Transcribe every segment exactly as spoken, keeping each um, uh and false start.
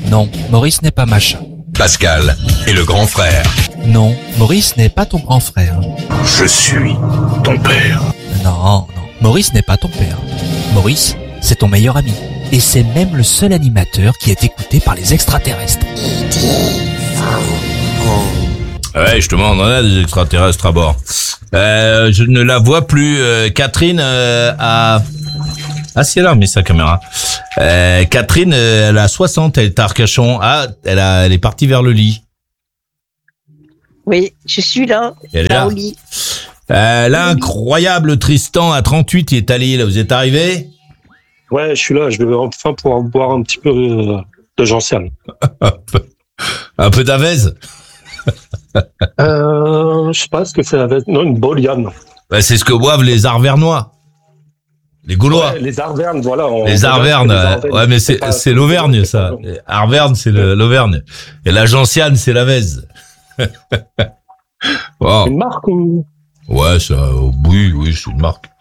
Non, Maurice n'est pas machin. Pascal est le grand frère. Non, Maurice n'est pas ton grand frère. Je suis ton père. Non, non, Maurice n'est pas ton père. Maurice, c'est ton meilleur ami. Et c'est même le seul animateur qui est écouté par les extraterrestres. Ouais, justement, on en a des extraterrestres à bord. Euh, je ne la vois plus. Euh, Catherine euh, a... Ah si, elle a remis sa caméra. Euh, Catherine, euh, elle a soixante, elle est à Arcachon. Ah, elle, a, elle est partie vers le lit. Oui, je suis là, Elle est là là. au lit. Euh, l'incroyable Tristan à trente-huit, il est à Lille. Vous êtes arrivé? Ouais, je suis là. Je vais enfin pouvoir boire un petit peu euh, de gentiane. Un peu d'avez? Euh, je sais pas ce que c'est avec. Non, une boliane. Bah, c'est ce que boivent les Arvernois. Les Gaulois. Ouais, les Arvernes, voilà. On Les Arvernes, les ouais. Arvernes. Ouais, mais c'est, pas- c'est l'Auvergne, ça. Arverne, c'est le, l'Auvergne. Et la gentiane, c'est la Vèze. Wow. Une marque ou... Ouais, ça, oui, oui, c'est une marque.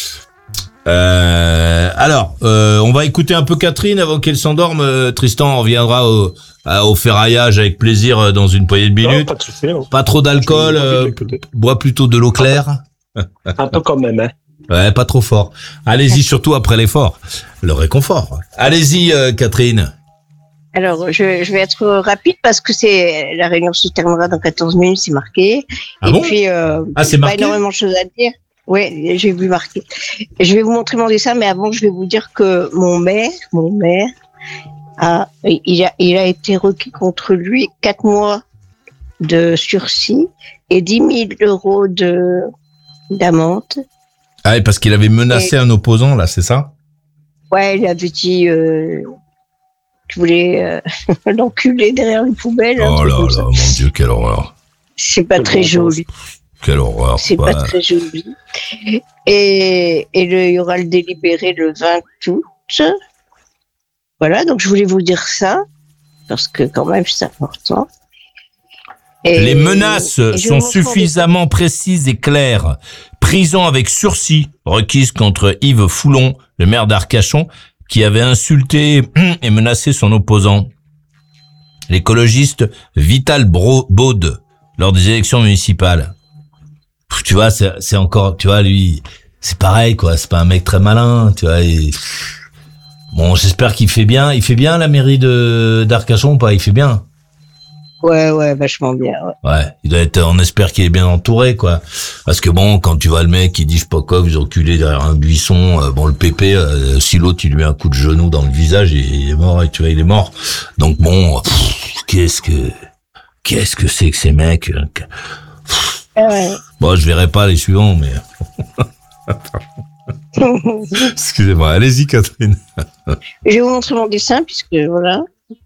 Euh, alors, euh, on va écouter un peu Catherine avant qu'elle s'endorme. Euh, Tristan, on reviendra au, à- au ferraillage avec plaisir euh, dans une poignée de Non, minutes. pas de souci. Hein. Pas trop d'alcool, Je vais euh, l'écouter. bois plutôt de l'eau claire. Un peu quand même, hein. Ouais, pas trop fort. Allez-y, surtout après l'effort. Le réconfort. Allez-y, euh, Catherine. Alors, je, je vais être rapide parce que c'est la réunion se terminera dans quatorze minutes, c'est marqué. Ah Et bon puis, euh, Ah, c'est pas marqué? énormément de choses à dire. Oui, j'ai vu marquer. Je vais vous montrer mon dessin, mais avant, je vais vous dire que mon maire, mon maire, a, il a, il a été requis contre lui quatre mois de sursis et dix mille euros de, d'amende. Ah, et parce qu'il avait menacé Et- un opposant, là, c'est ça? Ouais, il avait dit, euh, qu'il voulait, euh, l'enculer derrière une poubelle. un Oh truc là comme là, ça. mon Dieu, quelle horreur. C'est pas Quelle très vengeance. joli. Quelle horreur. C'est Ouais. pas très joli. Et, et le, il y aura le délibéré le vingt août. Voilà, donc je voulais vous dire ça, parce que quand même c'est important. Et- Les menaces et je sont vous montre mon suffisamment précises et claires. Prison avec sursis requise contre Yves Foulon, le maire d'Arcachon, qui avait insulté et menacé son opposant, l'écologiste Vital Bro- Baude, lors des élections municipales. Pff, Tu vois, c'est, c'est encore, tu vois, lui, c'est pareil, quoi. C'est pas un mec très malin, tu vois. et- Bon, j'espère qu'il fait bien. Il fait bien la mairie de d'Arcachon ou pas? Il fait bien. Ouais, ouais, vachement bien. Ouais. Ouais, il doit être, on espère qu'il est bien entouré, quoi. Parce que bon, quand tu vois le mec qui dit, je sais pas quoi, vous enculez derrière un buisson, euh, bon, le pépé, euh, si l'autre, il lui met un coup de genou dans le visage, il, il est mort, et tu vois, il est mort. Donc bon, pff, qu'est-ce que, qu'est-ce que c'est que ces mecs? euh, que- Ouais. Bon, je verrai pas les suivants, mais... Excusez-moi, allez-y, Catherine. Je vais vous montrer mon dessin, puisque voilà.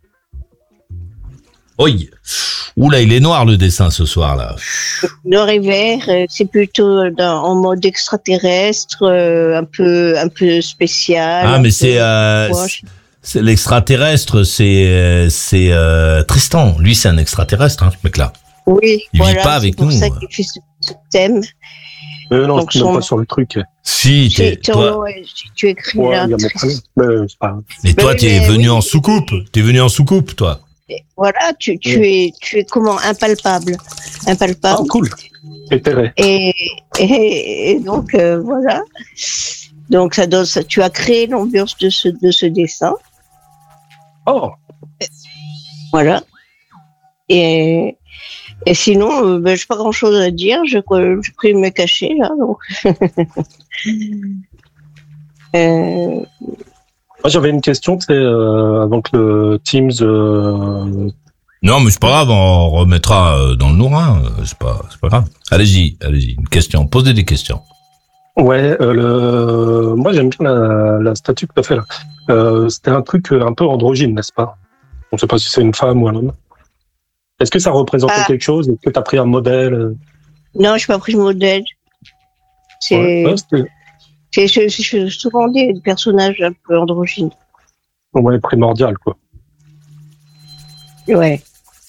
Oui. Oula, il est noir, le dessin, ce soir, là. Noir et vert, euh, c'est plutôt dans- en mode extraterrestre, euh, un peu, un peu spécial. Ah, un mais peu- c'est, euh, Ouais, c'est- c'est l'extraterrestre, c'est, euh, c'est, euh, Tristan. Lui, c'est un extraterrestre, hein, ce mec-là. Oui, Il vit voilà, pas avec c'est pour nous. ça qu'il fait ce, ce thème. Euh, non, Donc, je suis même son- pas sur le truc. Si, t'es, C'est- toi, ouais, tu écris Ouais, là. il y a mon prénom. Mais c'est pas grave. mais toi, Mais- t'es mais venu oui. en soucoupe. T'es venu en soucoupe, toi. Voilà, tu, tu es, tu es comment, impalpable, Ah, impalpable. cool. Intérêt. Et, et, et donc euh, voilà. Donc ça donne, ça, tu as créé l'ambiance de ce de ce dessin, Oh, voilà. Et et sinon, euh, ben, j'ai pas grand chose à dire. Je je prie me cacher là. Donc. euh, moi j'avais une question, c'est euh, avant que le Teams. Euh... Non, mais c'est pas grave, on remettra euh, dans le nourrin. euh, C'est pas, c'est pas grave. Allez-y, allez-y. Une question. Posez des questions. Ouais, euh, le... moi j'aime bien la, la statue que tu as fait là. Euh, c'était un truc un peu androgyne, n'est-ce pas? On ne sait pas si c'est une femme ou un homme. Est-ce que ça représentait Ah. quelque chose? Est-ce que tu as pris un modèle? euh non, je n'ai pas pris le modèle. C'est Ouais, ouais, c'était- c'est c'est- c'est souvent des personnages un peu androgynes. ouais, primordial, quoi. Ouais.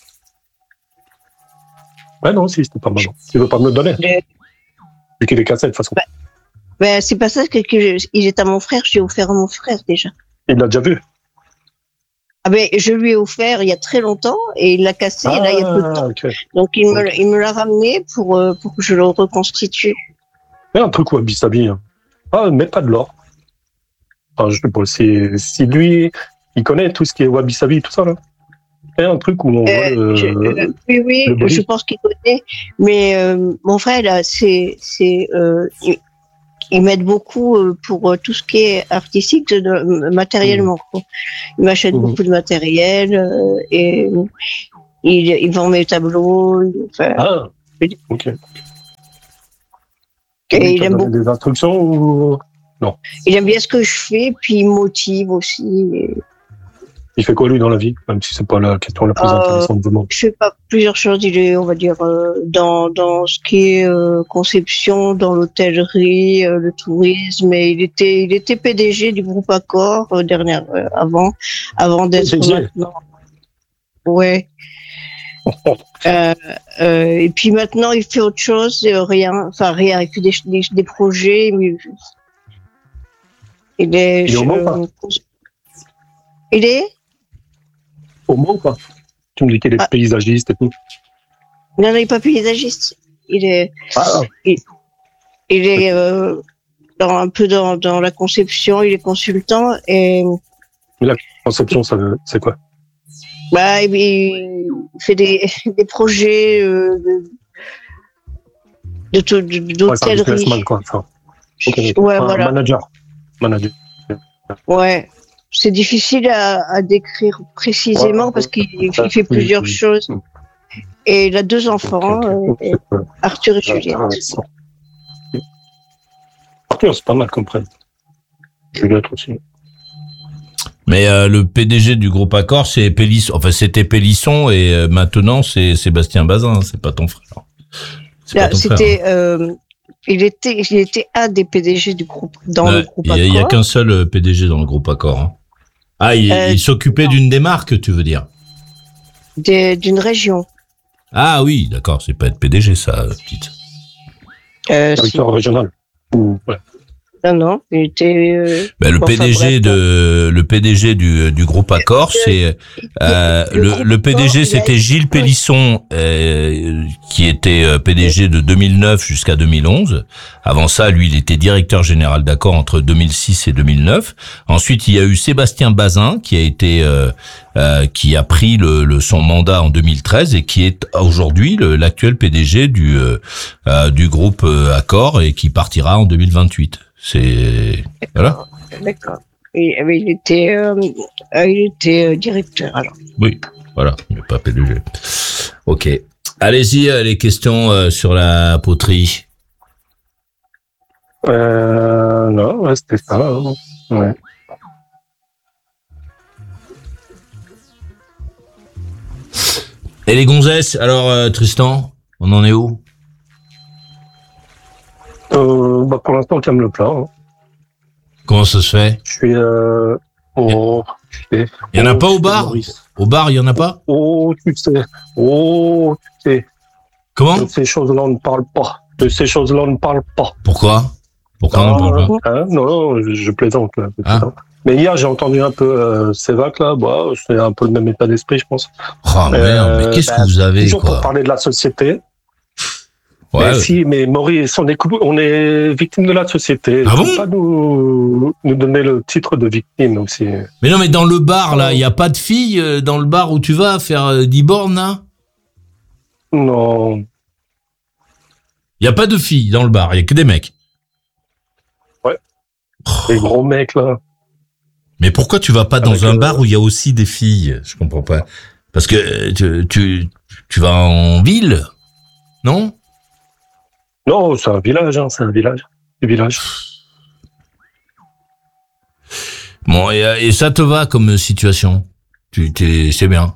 Ouais, non, si, c'était pas mal. Tu veux pas me le donner? Le- Vu qu'il est cassé, de toute façon. Ben, c'est pas ça que, que je- il est à mon frère, je l'ai offert à mon frère déjà. Il l'a déjà vu. Ah ben, je lui ai offert il y a très longtemps et il l'a cassé Ah, là il y a peu de temps. ok. Donc il me, il me l'a ramené pour, euh, pour que je le reconstitue. Mais un truc Wabi Sabi. Hein. Ah, mais pas de l'or. Enfin, je sais pas, si, si lui, il connaît tout ce qui est Wabi Sabi, tout ça, là. Et un truc où on voit Euh, le, je- euh, oui, oui, le body. je pense qu'il connaît. Mais euh, mon frère, là, c'est, c'est, euh, il, il m'aide beaucoup euh, pour euh, tout ce qui est artistique, de, de- matériellement. quoi. Il m'achète Mhm. beaucoup de matériel euh, et il, il vend mes tableaux. Enfin, Ah, Oui. ok. et Il il t'a aime donné beaucoup. des instructions ou Il aime bien ce que je fais, puis il me motive aussi. Et, il fait quoi lui dans la vie, même si c'est pas la question la plus Euh, intéressante du monde. je fais pas plusieurs choses. Il est, on va dire, euh, dans dans ce qui est euh, conception, dans l'hôtellerie, euh, le tourisme. Et il était, il était P D G du groupe Accor euh, dernière, euh, avant, avant d'être P D G. maintenant. Ouais. Euh, euh, et puis maintenant, il fait autre chose, euh, rien, enfin rien. Il fait des, des, des projets. Mais il est, Il est au Mans, pas il est. Au Mans ou pas? Tu me dis qu'il est Ah. paysagiste et tout. Non, non, il n'est pas paysagiste. Il est, Ah, il est euh, dans, un peu dans, dans la conception, il est consultant et conception, ça veut- c'est quoi? bah, il, il fait des, des projets euh, de, de, de, de- Ouais, c'est un d'hôtellerie. businessman, quoi. Enfin, ok, ok. Ouais, Un voilà. Manager. Manager. Ouais. C'est difficile à, à décrire précisément Ouais, parce qu'il il ouais, fait oui, plusieurs oui. choses. Et il a deux enfants, Ok, ok. euh, Ouais. Arthur et Juliette. Intéressant. Arthur, c'est pas mal comme prénom. Juliette aussi. Mais euh, le P D G du groupe Accor, c'est Pélisson. Enfin, c'était Pélisson et euh, maintenant c'est Sébastien Bazin. C'est pas ton frère. C'est pas Là, ton frère. C'était, euh, il était, il était un des P D G du groupe, dans Ouais, le groupe Il y a, il y a Accor. qu'un seul euh, P D G dans le groupe Accor. Hein. Ah, il, Euh, il s'occupait non. d'une des marques, tu veux dire? Des- d'une région. Ah oui, d'accord. C'est pas être P D G, ça, euh, petite. Euh, si. Directeur régional. Ou, ouais. Non, non, il était. Euh, Ben, le Bon, P D G enfin, bref, de le P D G du du groupe Accor, c'est euh, le le, groupe le P D G, Accor, il a c'était été- Gilles Pélisson, euh, qui était euh, P D G de deux mille neuf jusqu'à deux mille onze. Avant ça, lui, il était directeur général d'Accor entre deux mille six et deux mille neuf. Ensuite, il y a eu Sébastien Bazin, qui a été euh, euh, qui a pris le, le son mandat en deux mille treize et qui est aujourd'hui le- l'actuel P D G du euh, euh, du groupe euh, Accor et qui partira en deux mille vingt-huit. C'est voilà. D'accord. Et, euh, il était, euh, euh, il était euh, directeur. Alors. Oui, voilà, mais pas P D G. Ok. Allez-y, euh, les questions euh, sur la poterie. Euh, non, ouais, c'était ça. Hein. Ouais. Et les gonzesses, alors euh, Tristan, on en est où? Euh, bah, pour l'instant, on calme le plat. Hein. Comment ça se fait? Je suis euh, au... Il y en a pas au bar? Maurice. Au bar, il y en a pas? Oh, tu sais. Oh, tu sais. Comment? De ces choses-là, on ne parle pas. De ces choses-là, on ne parle pas. Pourquoi? Pourquoi on en parle pas? Hein, non, non, je, je plaisante. Là, je Ah. plaisante. Mais hier, j'ai entendu un peu euh, Sévac, là. Bah, c'est un peu le même état d'esprit, je pense. Oh merde, mais Euh, qu'est-ce bah, que vous avez, Toujours pour quoi? parler de la société. Ouais. Mais si, mais Maurice, on est, cou- on est victime de la société. Ah Il faut bon pas nous, nous donner le titre de victime aussi. Mais non, mais dans le bar, là, il y a pas de filles euh, dans le bar où tu vas faire euh, dix bornes, là? Non. Il y a pas de filles dans le bar, il y a que des mecs. Les gros mecs, là. Mais pourquoi tu vas pas dans Avec, un euh, bar où il y a aussi des filles? Je comprends pas. Parce que euh, tu, tu, tu vas en ville, non? Non, c'est un village, hein, c'est un village. Un village. Bon, et, euh, et ça te va comme situation? Tu, t'es, c'est bien.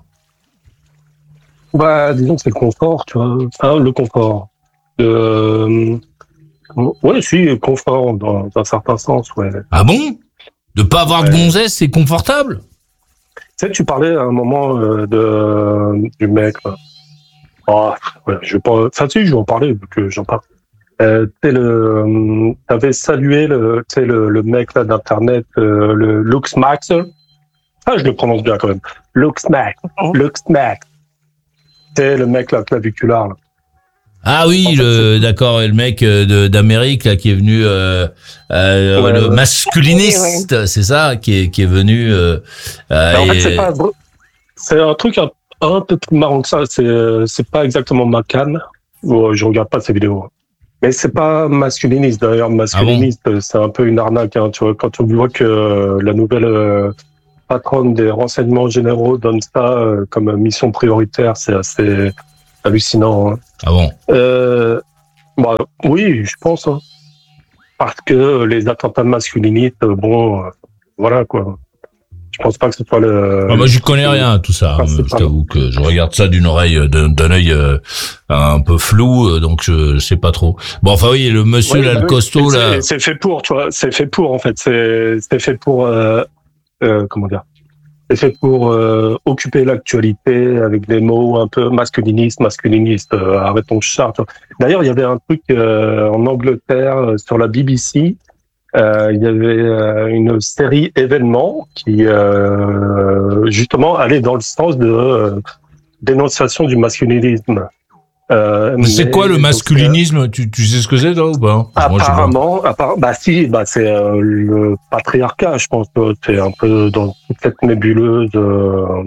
Bah, disons que c'est le confort, tu vois. Enfin, le confort. Euh, ouais, si, confort dans un certain sens, ouais. Ah bon? De pas avoir de Ouais. gonzesse, c'est confortable? Tu sais, tu parlais à un moment euh, de du mec, là. Ah, ouais, je vais pas. Enfin, si, je vais en parler, vu que j'en parle. Euh, tu sais, le, t'avais salué le, tu sais, le, le mec là d'internet, euh, le Lux Max. Ah, je le prononce bien quand même. Luxmac. Luxmac. C'est le mec là, claviculaire. Là. Ah oui, En fait, le d'accord, le mec de, d'Amérique là qui est venu, euh, euh, Ouais, le ouais. masculiniste, c'est ça, qui est qui est venu. Euh, Mais en euh, fait, c'est et- pas. vra- C'est un truc un, un peu plus marrant que ça. C'est c'est pas exactement ma came. Ou, je regarde pas ces vidéos. Mais c'est pas masculiniste. D'ailleurs, masculiniste, c'est un peu une arnaque. Hein, tu vois, quand on voit que euh, la nouvelle euh, patronne des renseignements généraux donne ça euh, comme mission prioritaire, c'est assez hallucinant. Hein. Ah bon. Euh, bah, oui, je pense. Hein. Parce que les attentats masculinistes, euh, bon, euh, voilà quoi. Je pense pas que ce soit le. Ah, moi, j'y connais rien à tout ça. Ah, hein. c'est Je pas- t'avoue que je regarde ça d'une oreille, d'un, d'un œil euh, un peu flou, euh, donc je, je sais pas trop. Bon, enfin oui, le monsieur Ouais, là, bah le oui. costaud C'est- là. C'est fait pour, tu vois. C'est fait pour en fait. C'est c'est fait pour euh, euh, comment dire. C'est fait pour euh, occuper l'actualité avec des mots un peu masculinistes, masculinistes. Euh, arrête ton char. tu vois. D'ailleurs, il y avait un truc euh, en Angleterre euh, sur la B B C. Euh, il y avait euh, une série événements qui euh, justement allait dans le sens de euh, dénonciation du masculinisme. Euh, Mais c'est mais- quoi le donc, masculinisme? Tu, tu sais ce que c'est toi ou pas? euh, Moi, je sais pas. apparemment, appara- bah si, bah c'est euh, le patriarcat, je pense. que C'est un peu dans toute cette nébuleuse. euh.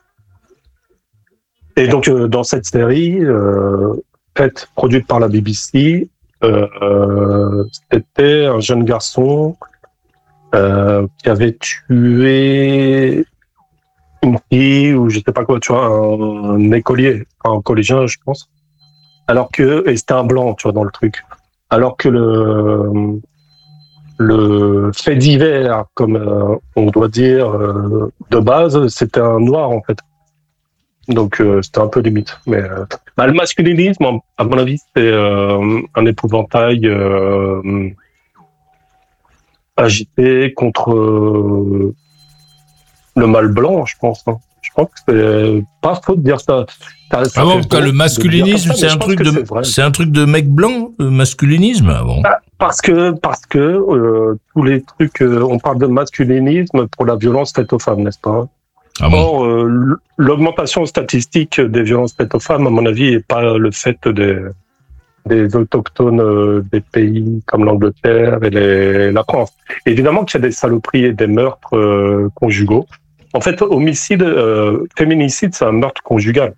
Et donc euh, dans cette série, euh, faite produite par la B B C, euh, euh, c'était un jeune garçon euh, qui avait tué une fille ou je sais pas quoi, tu vois, un, un écolier, un collégien, je pense. Alors que et c'était un blanc, tu vois, dans le truc. Alors que le le fait divers, comme euh, on doit dire euh, de base, c'était un noir en fait. Donc euh, c'était un peu limite. Mais euh, bah, le masculinisme, à mon avis, c'est euh, un épouvantail euh, agité contre euh, le mâle blanc, je pense. Hein. Je pense que c'est pas faux de dire ça. ça, ça Ah bon, fait quoi, beau le de masculinisme, dire comme ça, c'est mais je un pense truc que de, c'est vrai. c'est un truc de mec blanc, le masculinisme. Ah bon. Ah, Parce que parce que euh, tous les trucs, euh, on parle de masculinisme pour la violence faite aux femmes, n'est-ce pas? Ah bon. Or, euh, l- l'augmentation statistique des violences faites aux femmes, à mon avis, est pas le fait des des autochtones euh, des pays comme l'Angleterre et les, la France. Évidemment qu'il y a des saloperies et des meurtres euh, conjugaux. En fait, homicide, euh, féminicide, c'est un meurtre conjugal.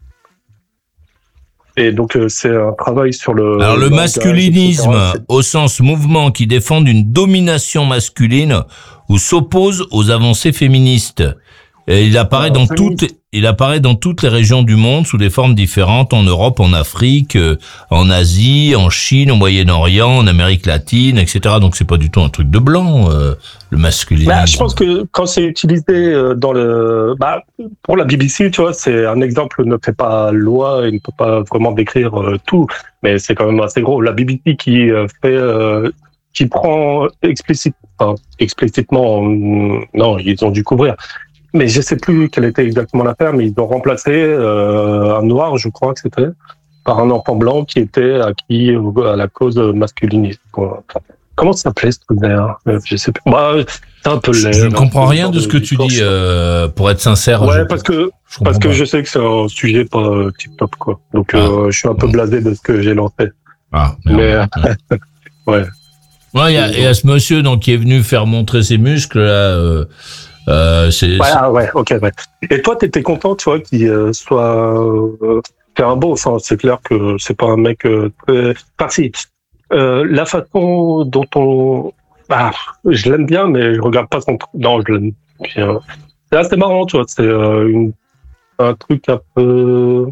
Et donc, euh, c'est un travail sur le... Alors le langage, masculinisme, et cetera. C'est- au sens mouvement qui défendent une domination masculine ou s'oppose aux avancées féministes. Et il apparaît Alors, dans féministe. toutes, il apparaît dans toutes les régions du monde sous des formes différentes, en Europe, en Afrique, euh, en Asie, en Chine, au Moyen-Orient, en Amérique latine, et cetera. Donc c'est pas du tout un truc de blanc, euh, le masculinisme. Bah, je pense que quand c'est utilisé euh, dans le, bah, pour la B B C, tu vois, c'est un exemple ne fait pas loi et ne peut pas vraiment décrire euh, tout, mais c'est quand même assez gros. La B B C qui euh, fait, euh, qui prend explicite, enfin, explicitement, euh, non, ils ont dû couvrir. Mais je sais plus quelle était exactement l'affaire, mais ils ont remplacé euh, un noir, je crois que c'était, par un enfant blanc qui était acquis à la cause masculiniste. Quoi. Comment ça s'appelait ce truc d'ailleurs? Je sais plus. Bah, c'est un peu Je, laid, je ne là, comprends ce rien genre de ce que tu discours. dis, euh, pour être sincère. Ouais, je, parce que je comprends parce que pas. je sais que c'est un sujet pas tip top quoi. Donc Ah. euh, je suis un peu blasé de ce que j'ai lancé. Ah, merde. Mais ouais. Ouais, il y a, il y a ce monsieur donc qui est venu faire montrer ses muscles là. Euh, euh, c'est, Voilà, ouais, ok, ouais. Et toi, t'étais content, tu vois, qu'il euh, soit euh, fait un beau. Enfin, c'est clair que c'est pas un mec euh, très. Enfin, si. Euh, la façon dont on. Ah, je l'aime bien, mais je regarde pas son. Non, je l'aime bien. C'est assez marrant, tu vois. C'est euh, une... un truc un peu.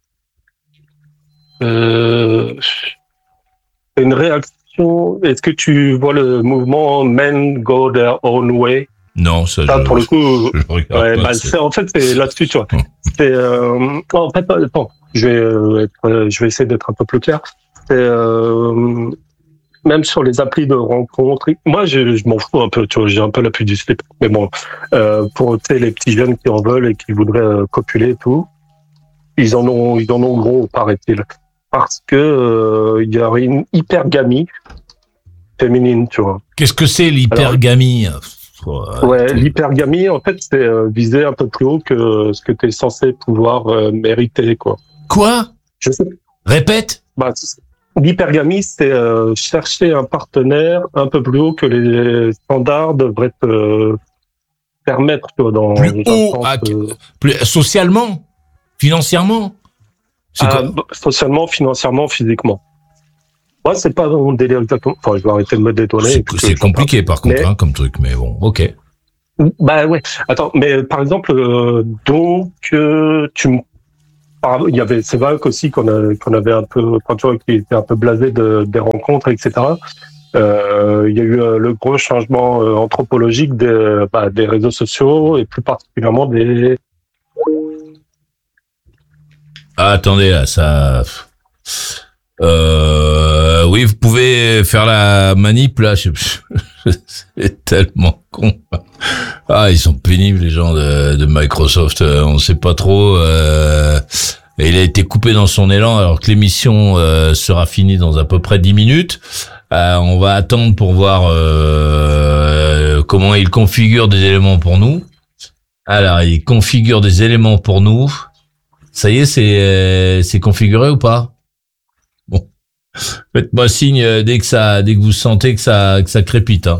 Euh... C'est une réaction. Est-ce que tu vois le mouvement Men Go Their Own Way? non, ça, Ça, je, pour le coup, je, je regarde ouais, pas, bah, c'est- c'est, en fait, c'est là-dessus, tu vois. Hum. C'est, euh, en fait, attends, je vais, euh, être, euh, je vais essayer d'être un peu plus clair. C'est, euh, même sur les applis de rencontres, moi, je, je m'en fous un peu, tu vois, j'ai un peu l'appui du slip. Mais bon, euh, pour, tu sais, les petits jeunes qui en veulent et qui voudraient euh, copuler et tout, ils en ont, ils en ont gros, paraît-il. Parce que, euh, il y a une hypergamie féminine, tu vois. Qu'est-ce que c'est l'hypergamie? euh, Ouais, l'hypergamie, en fait, c'est euh, viser un peu plus haut que ce que tu es censé pouvoir euh, mériter, quoi. Quoi? Je sais. Répète. Bah, l'hypergamie, c'est euh, chercher un partenaire un peu plus haut que les standards devraient te euh, permettre, tu vois, dans Plus dans haut, sens, ah, euh, plus, socialement, financièrement. C'est ah, quoi? bah, socialement, financièrement, physiquement. Moi, c'est pas mon délire exactement. Enfin, je vais arrêter de me détonner. C'est, c'est compliqué par contre, mais, hein, comme truc, mais bon, ok. Bah ouais. Attends, mais par exemple, euh, donc euh, tu me il y avait Sévac aussi qu'on a, qu'on avait un peu, quand tu vois, qui était un peu blasé de, des rencontres, et cetera. Euh, il y a eu euh, le gros changement euh, anthropologique des, bah, des réseaux sociaux et plus particulièrement des. Ah, attendez, là, ça. Euh, oui, vous pouvez faire la manip là. Je... C'est tellement con. Ah, ils sont pénibles les gens de, de Microsoft. On sait pas trop. Euh... Et il a été coupé dans son élan alors que l'émission euh, sera finie dans à peu près dix minutes. Euh, on va attendre pour voir euh, comment il configure des éléments pour nous. Alors, il configure des éléments pour nous. Ça y est, c'est euh, c'est configuré ou pas? Bon, faites-moi signe dès que ça, dès que vous sentez que ça que ça crépite. Hein.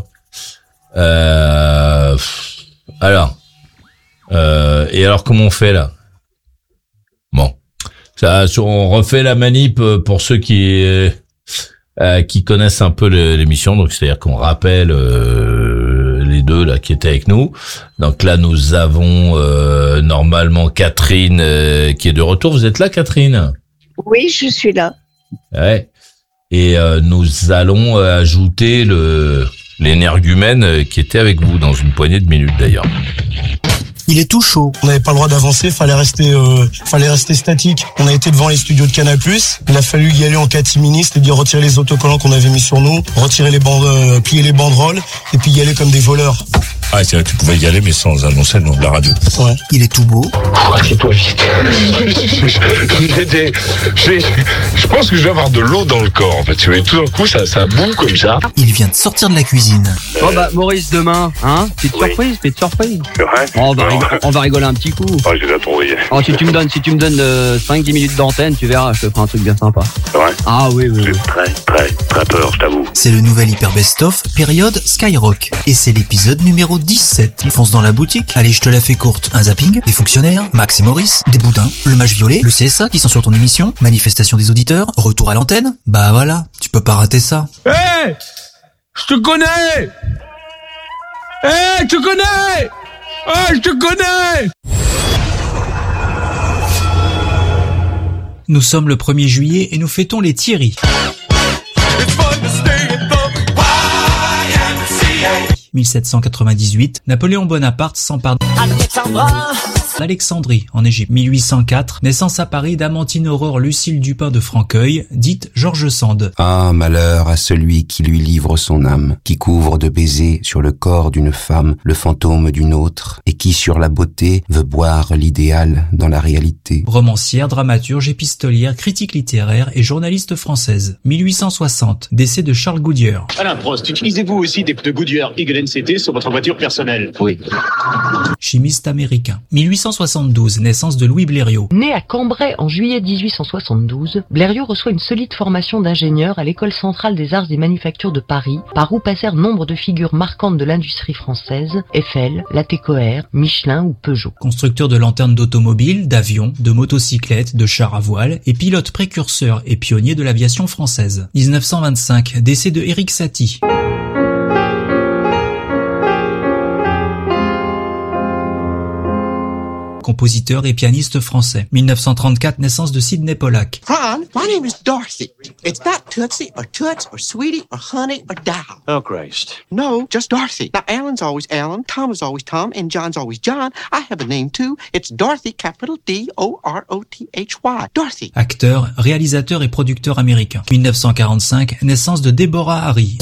Euh, alors, euh, et alors comment on fait là? Bon, ça, on refait la manip pour ceux qui euh, qui connaissent un peu l'émission. Donc c'est-à-dire qu'on rappelle euh, les deux là qui étaient avec nous. Donc là nous avons euh, normalement Catherine euh, qui est de retour. Vous êtes là, Catherine? Oui, je suis là. Ouais. Et euh, nous allons euh, ajouter le l'énergumène euh, qui était avec vous dans une poignée de minutes d'ailleurs. Il est tout chaud. On n'avait pas le droit d'avancer, fallait rester, euh, fallait rester statique. On a été devant les studios de Canal+. Il a fallu y aller en catimini, c'est-à-dire retirer les autocollants qu'on avait mis sur nous, retirer les bandes, euh, plier les banderoles, et puis y aller comme des voleurs. Ah, c'est vrai que tu pouvais y aller, mais sans annoncer le nom de la radio. Ouais. Il est tout beau. Assieds-toi vite. J'ai des- j'ai- Je pense que je vais avoir de l'eau dans le corps, en fait. Tu vois, tout d'un coup, ça, ça boue comme ça. Il vient de sortir de la cuisine. Bon bah Maurice, demain, hein, petite Oui. surprise, petite surprise. C'est vrai? Oh, on, va rigoler, on va rigoler un petit coup. Ah, j'ai déjà trouvé. Oh, si tu me donnes, si tu me donnes euh, cinq dix minutes d'antenne, tu verras, je te ferai un truc bien sympa. C'est vrai? Ah oui, oui, J'ai oui. très, très, très peur, je t'avoue. C'est le nouvel Hyper Best of, période Skyrock. Et c'est l'épisode numéro dix-sept. Fonce dans la boutique. Allez, je te la fais courte. Un zapping, des fonctionnaires, Max et Maurice, des boudins, le match violet, le C S A qui sont sur ton émission, manifestation des auditeurs, retour à l'antenne. Bah voilà, tu peux pas rater ça. Hé, hey, je te connais. Hé, hey, je te connais. Ah, je te connais. Nous sommes le premier juillet et nous fêtons les Thierry. mille sept cent quatre-vingt-dix-huit, Napoléon Bonaparte s'empare d'Alexandrie, en Égypte. mille huit cent quatre, naissance à Paris d'Amantine Aurore Lucille Dupin de Franqueuil, dite George Sand. Ah, malheur à celui qui lui livre son âme, qui couvre de baisers sur le corps d'une femme le fantôme d'une autre, et qui sur la beauté veut boire l'idéal dans la réalité. Romancière, dramaturge, épistolière, critique littéraire et journaliste française. mille huit cent soixante, décès de Charles Goodyear. Alain Prost, utilisez-vous aussi des pneus Goodyear Eagle N C T sur votre voiture personnelle? Oui. Chimiste américain. mille huit cent soixante-douze, naissance de Louis Blériot. Né à Cambrai en juillet dix-huit cent soixante-douze, Blériot reçoit une solide formation d'ingénieur à l'École centrale des arts et manufactures de Paris, par où passèrent nombre de figures marquantes de l'industrie française, Eiffel, Latécoère, Michelin ou Peugeot. Constructeur de lanternes d'automobiles, d'avions, de motocyclettes, de chars à voile et pilote précurseur et pionnier de l'aviation française. dix-neuf cent vingt-cinq, décès de Éric Satie. Compositeur et pianiste français. mille neuf cent trente-quatre, naissance de Sidney Pollack. Ron, my name is Darcy. It's not Tootsie or Toots or Sweetie or Honey or Dow. Oh Christ. No, just Darcy. Now, Alan's always Alan, Tom is always Tom, and John's always John. I have a name too. It's Dorothy, capital D O R O T H Y. Dorothy. Acteur, réalisateur et producteur américain. mille neuf cent quarante-cinq, naissance de Deborah Harry.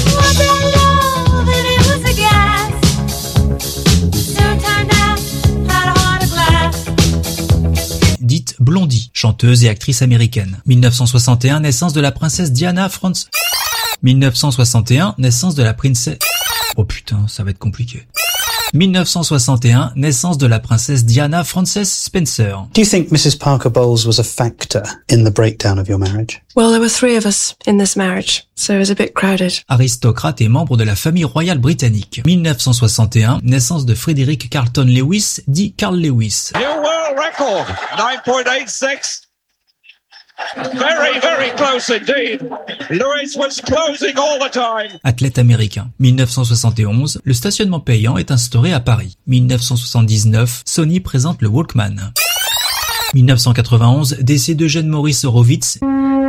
Dite Blondie, chanteuse et actrice américaine. mille neuf cent soixante et un, naissance de la princesse Diana Franz... mille neuf cent soixante et un, naissance de la princesse... Oh putain, ça va être compliqué. mille neuf cent soixante et un, naissance de la princesse Diana Frances Spencer. Do you think Missus Parker Bowles was a factor in the breakdown of your marriage? Well, there were three of us in this marriage, so it was a bit crowded. Aristocrate et membre de la famille royale britannique. mille neuf cent soixante et un, naissance de Frederick Carlton Lewis, dit Carl Lewis. New world record, nine point eight six. Very, very close indeed. Lewis was closing all the time. Athlète américain. mille neuf cent soixante et onze, le stationnement payant est instauré à Paris. mille neuf cent soixante-dix-neuf, Sony présente le Walkman. mille neuf cent quatre-vingt-onze, décès d'Eugène Maurice Horowitz.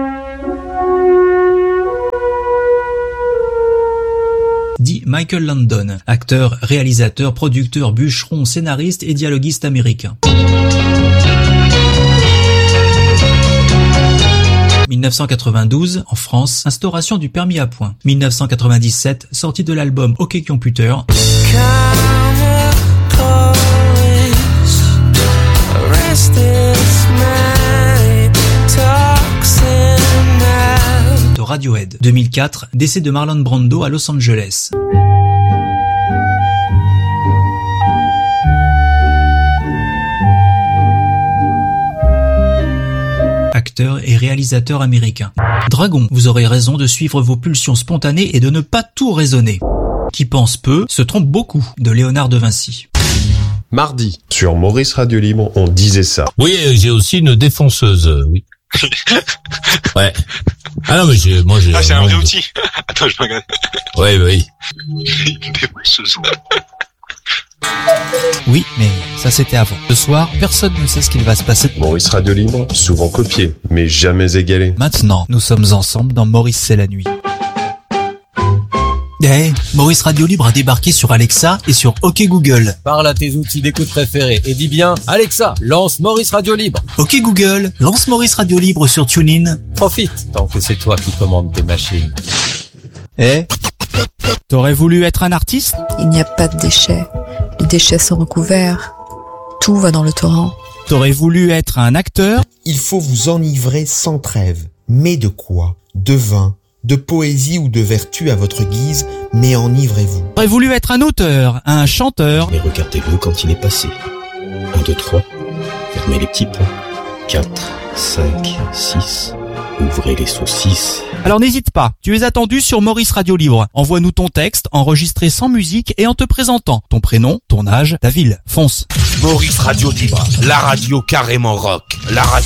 Dit Michael Landon, acteur, réalisateur, producteur, bûcheron, scénariste et dialoguiste américain. mille neuf cent quatre-vingt-douze, en France, instauration du permis à points. mille neuf cent quatre-vingt-dix-sept, sortie de l'album OK Computer. De Radiohead. deux mille quatre, décès de Marlon Brando à Los Angeles. Acteur et réalisateur américain. Dragon, vous aurez raison de suivre vos pulsions spontanées et de ne pas tout raisonner. Qui pense peu, se trompe beaucoup, de Léonard de Vinci. Mardi, sur Maurice Radio Libre, on disait ça. Oui, j'ai aussi une défonceuse, euh, oui. Ouais. Ah non, mais j'ai, moi j'ai... Ah, c'est un vrai outil. Attends, je me regarde. Oui, oui. Une défonceuse. Oui, mais ça c'était avant. Ce soir, personne ne sait ce qu'il va se passer. Maurice Radio Libre, souvent copié, mais jamais égalé. Maintenant, nous sommes ensemble dans Maurice c'est la nuit. Eh, hey, Maurice Radio Libre a débarqué sur Alexa et sur OK Google. Parle à tes outils d'écoute préférés et dis bien, Alexa, lance Maurice Radio Libre. OK Google, lance Maurice Radio Libre sur TuneIn. Profite, tant que c'est toi qui commandes tes machines. Eh, hey, t'aurais voulu être un artiste ? Il n'y a pas de déchets. Les déchets sont recouverts. Tout va dans le torrent. T'aurais voulu être un acteur ? Il faut vous enivrer sans trêve. Mais de quoi ? De vin, de poésie ou de vertu à votre guise, mais enivrez-vous. T'aurais voulu être un auteur, un chanteur ? Mais regardez-le quand il est passé. un, deux, trois. Fermez les petits points. quatre, cinq, six. Ouvrez les saucisses. Alors n'hésite pas, tu es attendu sur Maurice Radio Libre. Envoie-nous ton texte, enregistré sans musique et en te présentant. Ton prénom, ton âge, ta ville. Fonce. Maurice Radio Libre, la radio carrément rock. La radio